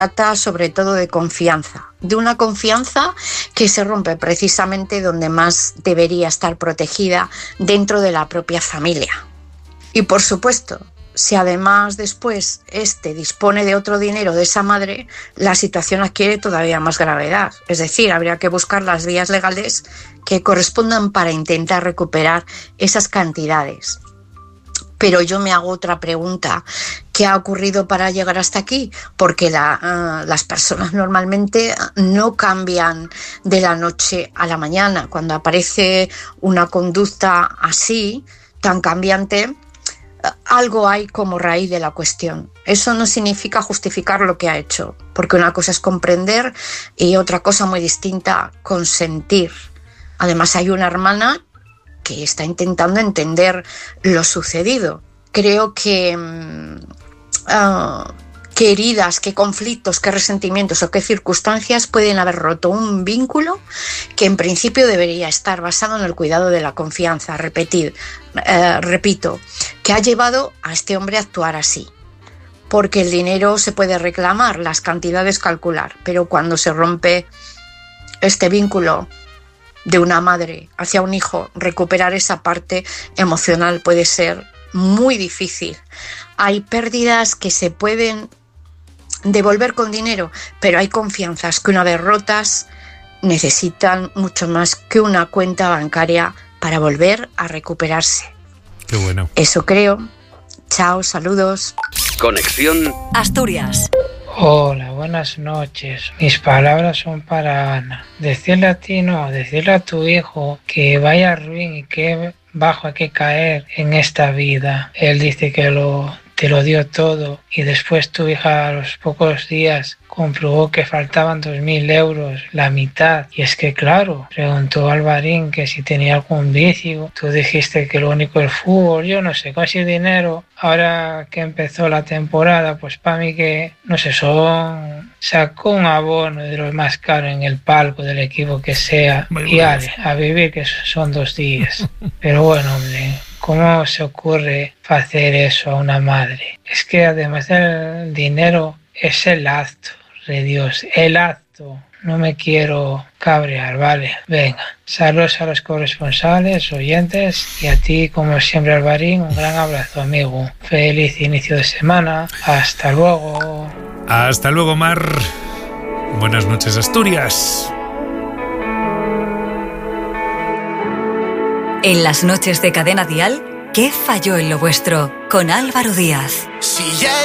trata sobre todo de confianza, de una confianza que se rompe precisamente donde más debería estar protegida, dentro de la propia familia. Y por supuesto, si además después dispone de otro dinero de esa madre, la situación adquiere todavía más gravedad. Es decir, habría que buscar las vías legales que correspondan para intentar recuperar esas cantidades. Pero yo me hago otra pregunta. ¿Qué ha ocurrido para llegar hasta aquí? Porque las personas normalmente no cambian de la noche a la mañana. Cuando aparece una conducta así, tan cambiante, algo hay como raíz de la cuestión. Eso no significa justificar lo que ha hecho, porque una cosa es comprender y otra cosa muy distinta, consentir. Además, hay una hermana que está intentando entender lo sucedido. Creo que qué heridas, qué conflictos, qué resentimientos o qué circunstancias pueden haber roto un vínculo que en principio debería estar basado en el cuidado de la confianza. Repito, que ha llevado a este hombre a actuar así. Porque el dinero se puede reclamar, las cantidades calcular, pero cuando se rompe este vínculo de una madre hacia un hijo, recuperar esa parte emocional puede ser muy difícil. Hay pérdidas que se pueden devolver con dinero, pero hay confianzas que una vez rotas necesitan mucho más que una cuenta bancaria para volver a recuperarse. Qué bueno. Eso creo. Chao, saludos. Conexión Asturias. Hola, buenas noches. Mis palabras son para Ana. Decirle a ti no, decirle a tu hijo que vaya ruin y que bajo hay que caer en esta vida. Él dice que te lo dio todo y después tu hija a los pocos días comprobó que faltaban 2.000 euros, la mitad. Y es que claro, preguntó Alvarín que si tenía algún vicio. Tú dijiste que lo único es fútbol, yo no sé, casi dinero. Ahora que empezó la temporada, pues para mí que, no sé, sacó un abono de los más caros en el palco del equipo que sea. Y ale, a vivir que son 2 días. Pero bueno, hombre, ¿cómo se ocurre hacer eso a una madre? Es que además del dinero es el acto, de Dios, el acto. No me quiero cabrear, ¿vale? Venga, saludos a los corresponsales, oyentes y a ti, como siempre, Alvarín, un gran abrazo, amigo. Feliz inicio de semana. Hasta luego. Hasta luego, Mar. Buenas noches, Asturias. En las noches de Cadena Dial, ¿qué falló en lo vuestro? Con Álvaro Díaz.